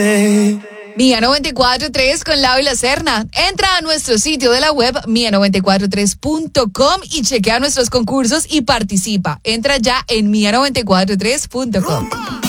Mía 94.3 con Lau y la Serna. Entra a nuestro sitio de la web mía943.com y chequea nuestros concursos y participa. Entra ya en mía943.com.